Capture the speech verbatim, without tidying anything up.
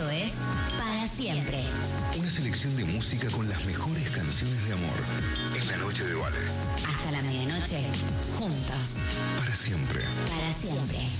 Esto es Para Siempre. Una selección de música con las mejores canciones de amor. En la noche de Vale. Hasta la medianoche, juntos. Para siempre. Para siempre.